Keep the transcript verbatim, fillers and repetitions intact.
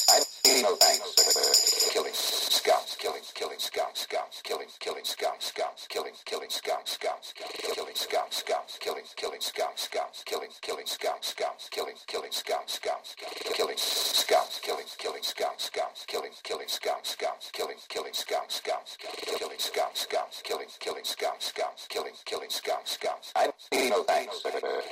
I need no thanks for killing scouts, killing, killing scouts, scouts, killing, killing scouts, scouts, killing, killing scouts, scouts, killing scouts, scouts, killing, killing scouts, scouts, killing, killing scouts, scouts, killing, killing scouts, scouts, killing scouts, killing, killing scouts, scouts, killing, killing scouts, scouts, killing, killing scouts, scouts, killing scouts, scouts, killing, killing scouts, scouts, killing, killing scouts, scouts. I need no thanks for